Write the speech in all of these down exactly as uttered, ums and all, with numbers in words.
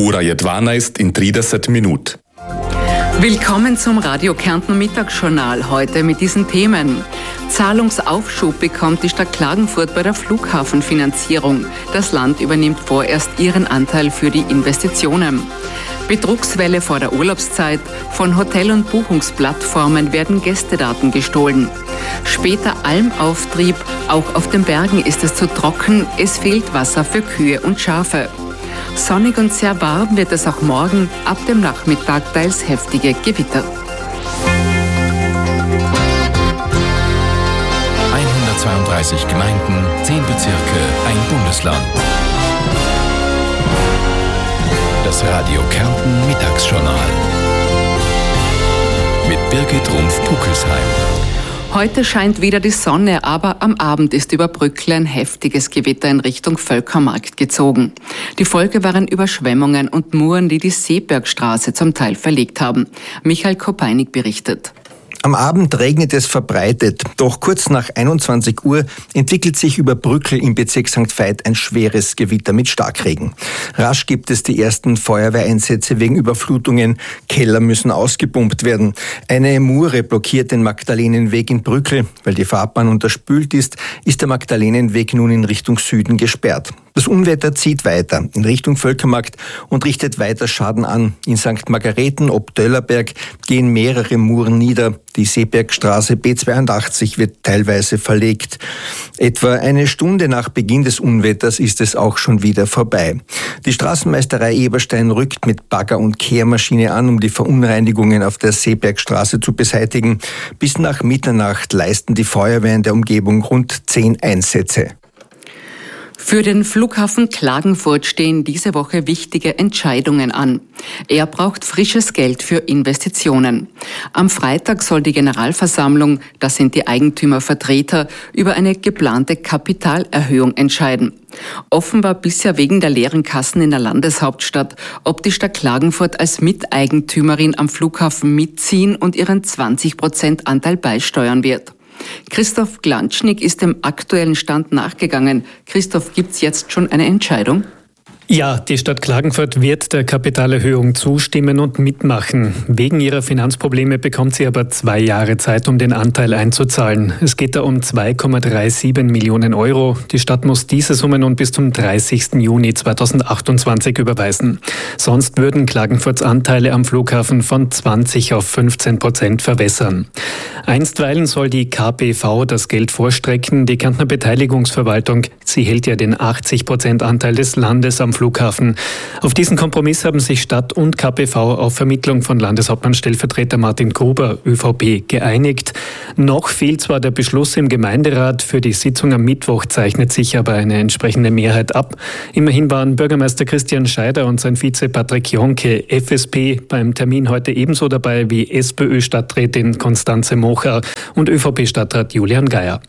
Ura je dvanajst in trideset minut. Willkommen zum Radio Kärnten Mittagsjournal, heute mit diesen Themen. Zahlungsaufschub bekommt die Stadt Klagenfurt bei der Flughafenfinanzierung. Das Land übernimmt vorerst ihren Anteil für die Investitionen. Betrugswelle vor der Urlaubszeit. Von Hotel- und Buchungsplattformen werden Gästedaten gestohlen. Später Almauftrieb. Auch auf den Bergen ist es zu trocken. Es fehlt Wasser für Kühe und Schafe. Sonnig und sehr warm wird es auch morgen, ab dem Nachmittag teils heftige Gewitter. hundertzweiunddreißig Gemeinden, zehn Bezirke, ein Bundesland. Das Radio Kärnten Mittagsjournal mit Birgit Rumpf-Puckelsheim. Heute scheint wieder die Sonne, aber am Abend ist über Brückle ein heftiges Gewitter in Richtung Völkermarkt gezogen. Die Folge waren Überschwemmungen und Muren, die die Seebergstraße zum Teil verlegt haben. Michael Kopeinik berichtet. Am Abend regnet es verbreitet, doch kurz nach einundzwanzig Uhr entwickelt sich über Brückl im Bezirk Sankt Veit ein schweres Gewitter mit Starkregen. Rasch gibt es die ersten Feuerwehreinsätze wegen Überflutungen. Keller müssen ausgepumpt werden. Eine Mure blockiert den Magdalenenweg in Brückl. Weil die Fahrbahn unterspült ist, ist der Magdalenenweg nun in Richtung Süden gesperrt. Das Unwetter zieht weiter in Richtung Völkermarkt und richtet weiter Schaden an. In Sankt Margareten ob Döllerberg gehen mehrere Muren nieder. Die Seebergstraße B zweiundachtzig wird teilweise verlegt. Etwa eine Stunde nach Beginn des Unwetters ist es auch schon wieder vorbei. Die Straßenmeisterei Eberstein rückt mit Bagger- und Kehrmaschine an, um die Verunreinigungen auf der Seebergstraße zu beseitigen. Bis nach Mitternacht leisten die Feuerwehren der Umgebung rund zehn Einsätze. Für den Flughafen Klagenfurt stehen diese Woche wichtige Entscheidungen an. Er braucht frisches Geld für Investitionen. Am Freitag soll die Generalversammlung, das sind die Eigentümervertreter, über eine geplante Kapitalerhöhung entscheiden. Offenbar bisher wegen der leeren Kassen in der Landeshauptstadt, ob die Stadt Klagenfurt als Miteigentümerin am Flughafen mitziehen und ihren zwanzig Prozent Anteil beisteuern wird. Christoph Glantschnik ist dem aktuellen Stand nachgegangen. Christoph, gibt's jetzt schon eine Entscheidung? Ja, die Stadt Klagenfurt wird der Kapitalerhöhung zustimmen und mitmachen. Wegen ihrer Finanzprobleme bekommt sie aber zwei Jahre Zeit, um den Anteil einzuzahlen. Es geht da um zwei Komma siebenunddreißig Millionen Euro. Die Stadt muss diese Summe nun bis zum dreißigsten Juni zweitausendachtundzwanzig überweisen. Sonst würden Klagenfurts Anteile am Flughafen von zwanzig auf fünfzehn Prozent verwässern. Einstweilen soll die K P V das Geld vorstrecken. Die Kärntner Beteiligungsverwaltung, sie hält ja den achtzig Prozent Anteil des Landes am Flughafen. Auf diesen Kompromiss haben sich Stadt und K P V auf Vermittlung von Landeshauptmann-Stellvertreter Martin Gruber, Ö V P, geeinigt. Noch fehlt zwar der Beschluss im Gemeinderat, für die Sitzung am Mittwoch zeichnet sich aber eine entsprechende Mehrheit ab. Immerhin waren Bürgermeister Christian Scheider und sein Vize Patrick Jonke, F S P, beim Termin heute ebenso dabei wie SPÖ-Stadträtin Konstanze Mocher und Ö V P-Stadtrat Julian Geier.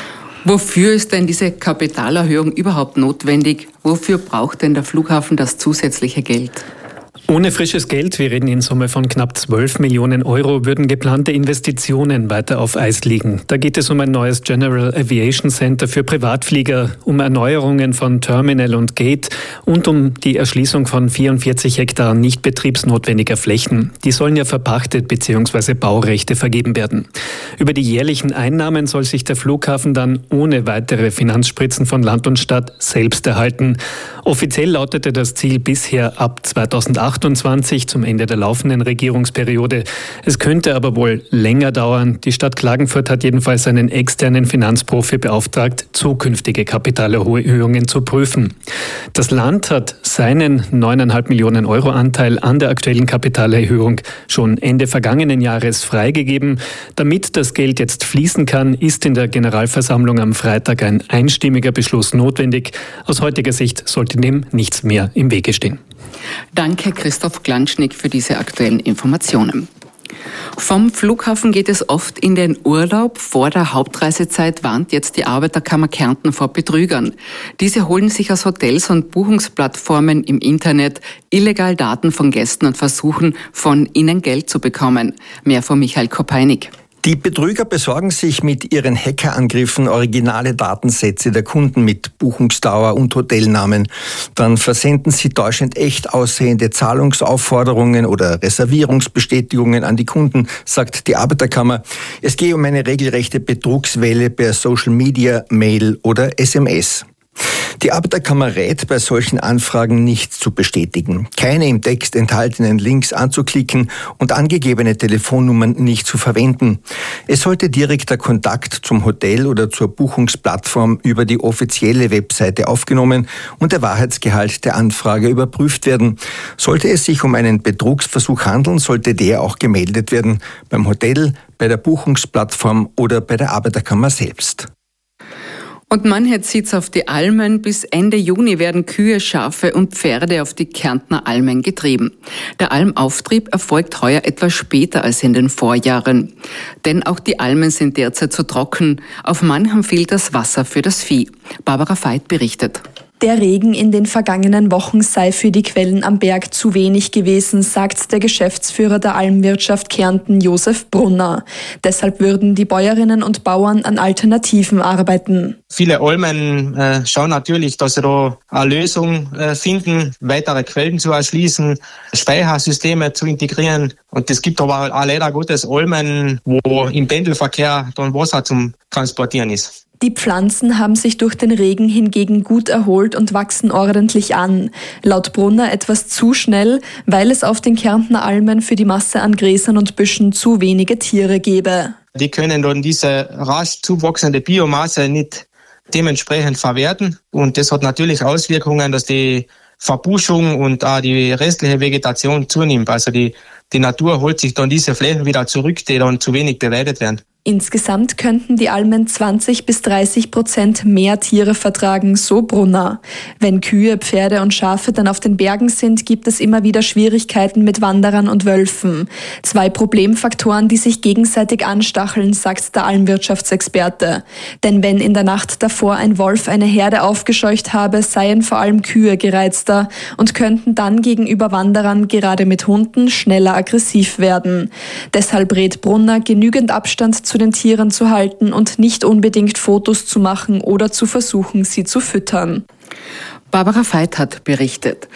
Wofür ist denn diese Kapitalerhöhung überhaupt notwendig? Wofür braucht denn der Flughafen das zusätzliche Geld? Ohne frisches Geld, wir reden in Summe von knapp zwölf Millionen Euro, würden geplante Investitionen weiter auf Eis liegen. Da geht es um ein neues General Aviation Center für Privatflieger, um Erneuerungen von Terminal und Gate und um die Erschließung von vierundvierzig Hektar nicht betriebsnotwendiger Flächen. Die sollen ja verpachtet bzw. Baurechte vergeben werden. Über die jährlichen Einnahmen soll sich der Flughafen dann ohne weitere Finanzspritzen von Land und Stadt selbst erhalten. Offiziell lautete das Ziel bisher ab zweitausendachtundzwanzig zum Ende der laufenden Regierungsperiode. Es könnte aber wohl länger dauern. Die Stadt Klagenfurt hat jedenfalls einen externen Finanzprofi beauftragt, zukünftige Kapitalerhöhungen zu prüfen. Das Land hat seinen neun Komma fünf Millionen Euro Anteil an der aktuellen Kapitalerhöhung schon Ende vergangenen Jahres freigegeben. Damit das Geld jetzt fließen kann, ist in der Generalversammlung am Freitag ein einstimmiger Beschluss notwendig. Aus heutiger Sicht sollte dem nichts mehr im Wege stehen. Danke, Christoph Glantschnik, für diese aktuellen Informationen. Vom Flughafen geht es oft in den Urlaub. Vor der Hauptreisezeit warnt jetzt die Arbeiterkammer Kärnten vor Betrügern. Diese holen sich aus Hotels und Buchungsplattformen im Internet illegal Daten von Gästen und versuchen, von ihnen Geld zu bekommen. Mehr von Michael Kopeinik. Die Betrüger besorgen sich mit ihren Hackerangriffen originale Datensätze der Kunden mit Buchungsdauer und Hotelnamen. Dann versenden sie täuschend echt aussehende Zahlungsaufforderungen oder Reservierungsbestätigungen an die Kunden, sagt die Arbeiterkammer. Es gehe um eine regelrechte Betrugswelle per Social Media, Mail oder S M S. Die Arbeiterkammer rät, bei solchen Anfragen nichts zu bestätigen, keine im Text enthaltenen Links anzuklicken und angegebene Telefonnummern nicht zu verwenden. Es sollte direkter Kontakt zum Hotel oder zur Buchungsplattform über die offizielle Webseite aufgenommen und der Wahrheitsgehalt der Anfrage überprüft werden. Sollte es sich um einen Betrugsversuch handeln, sollte der auch gemeldet werden, beim Hotel, bei der Buchungsplattform oder bei der Arbeiterkammer selbst. Und manche zieht's auf die Almen. Bis Ende Juni werden Kühe, Schafe und Pferde auf die Kärntner Almen getrieben. Der Almauftrieb erfolgt heuer etwas später als in den Vorjahren. Denn auch die Almen sind derzeit zu trocken. Auf manchem fehlt das Wasser für das Vieh. Barbara Veit berichtet. Der Regen in den vergangenen Wochen sei für die Quellen am Berg zu wenig gewesen, sagt der Geschäftsführer der Almwirtschaft Kärnten, Josef Brunner. Deshalb würden die Bäuerinnen und Bauern an Alternativen arbeiten. Viele Almen äh, schauen natürlich, dass sie da eine Lösung äh, finden, weitere Quellen zu erschließen, Speichersysteme zu integrieren. Und es gibt aber auch leider Gottes Almen, wo im Pendelverkehr dann Wasser zum Transportieren ist. Die Pflanzen haben sich durch den Regen hingegen gut erholt und wachsen ordentlich an. Laut Brunner etwas zu schnell, weil es auf den Kärntner Almen für die Masse an Gräsern und Büschen zu wenige Tiere gäbe. Die können dann diese rasch zuwachsende Biomasse nicht dementsprechend verwerten. Und das hat natürlich Auswirkungen, dass die Verbuschung und auch die restliche Vegetation zunimmt. Also die, die Natur holt sich dann diese Flächen wieder zurück, die dann zu wenig beweidet werden. Insgesamt könnten die Almen zwanzig bis dreißig Prozent mehr Tiere vertragen, so Brunner. Wenn Kühe, Pferde und Schafe dann auf den Bergen sind, gibt es immer wieder Schwierigkeiten mit Wanderern und Wölfen. Zwei Problemfaktoren, die sich gegenseitig anstacheln, sagt der Almwirtschaftsexperte. Denn wenn in der Nacht davor ein Wolf eine Herde aufgescheucht habe, seien vor allem Kühe gereizter und könnten dann gegenüber Wanderern, gerade mit Hunden, schneller aggressiv werden. Deshalb rät Brunner, genügend Abstand zu den Tieren zu halten und nicht unbedingt Fotos zu machen oder zu versuchen, sie zu füttern. Barbara Veit hat berichtet.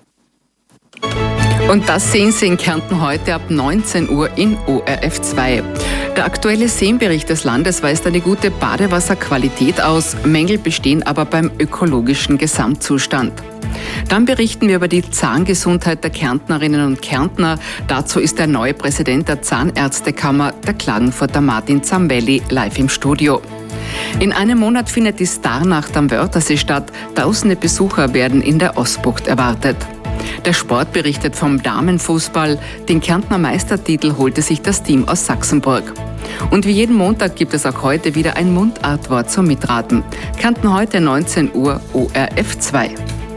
Und das sehen Sie in Kärnten heute ab neunzehn Uhr in O R F zwei. Der aktuelle Seenbericht des Landes weist eine gute Badewasserqualität aus. Mängel bestehen aber beim ökologischen Gesamtzustand. Dann berichten wir über die Zahngesundheit der Kärntnerinnen und Kärntner. Dazu ist der neue Präsident der Zahnärztekammer, der Klagenfurter Martin Zambelli, live im Studio. In einem Monat findet die Starnacht am Wörthersee statt. Tausende Besucher werden in der Ostbucht erwartet. Der Sport berichtet vom Damenfußball. Den Kärntner Meistertitel holte sich das Team aus Sachsenburg. Und wie jeden Montag gibt es auch heute wieder ein Mundartwort zum Mitraten. Kärnten heute neunzehn Uhr O R F zwei.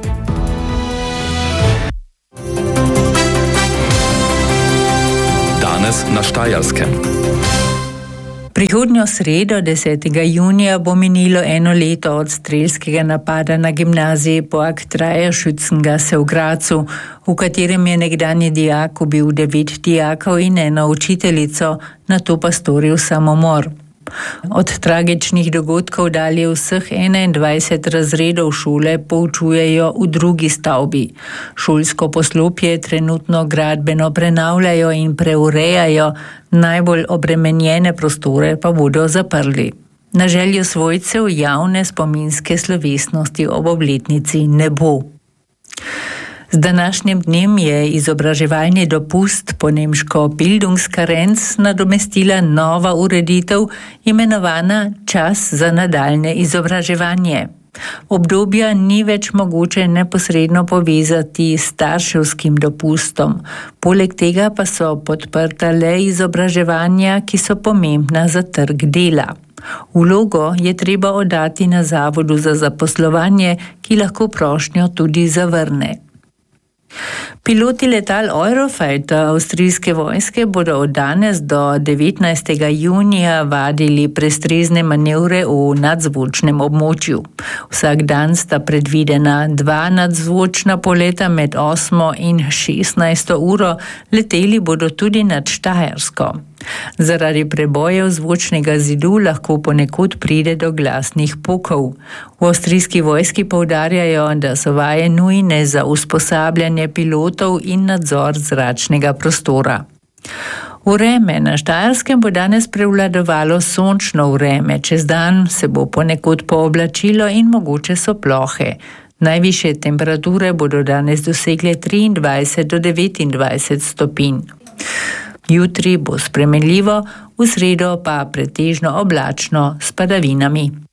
Danes na Štajerskem. Prihodnjo sredo, desetega junija, bo minilo eno leto od strelskega napada na gimnaziji Borg Dreierschützengasse v Gracu, v katerem je nekdanji dijak ubil devet dijakov in eno učiteljico, nato pa storil samomor. Od tragičnih dogodkov dalje vseh enaindvajset razredov šole poučujejo v drugi stavbi. Šolsko poslopje trenutno gradbeno prenavljajo in preurejajo, najbolj obremenjene prostore pa bodo zaprli. Na željo svojcev javne spominske slovesnosti ob obletnici ne bo. Z današnjim dnem je izobraževalni dopust, po nemško Bildungskarenz, nadomestila nova ureditev, imenovana čas za nadaljne izobraževanje. Obdobja ni več mogoče neposredno povezati s starševskim dopustom. Poleg tega pa so podprta le izobraževanja, ki so pomembna za trg dela. Vlogo je treba oddati na Zavodu za zaposlovanje, ki lahko prošnjo tudi zavrne. Piloti letal Eurofighter avstrijske vojske bodo od danes do devetnajstega junija vadili prestrezne manevre v nadzvočnem območju. Vsak dan sta predvidena dva nadzvočna poleta med osmo in šestnajsto uro, leteli bodo tudi nad Štajersko. Zaradi prebojev zvočnega zidu lahko ponekod pride do glasnih pokov. V avstrijski vojski poudarjajo, da so vaje nujne za usposabljanje pilotov in nadzor zračnega prostora. Vreme na Štajerskem bo danes prevladovalo sončno vreme, čez dan se bo ponekod pooblačilo in mogoče so plohe. Najvišje temperature bodo danes dosegle triindvajset do devetindvajset stopinj. Jutri bo spremenljivo, v sredo pa pretežno oblačno s padavinami.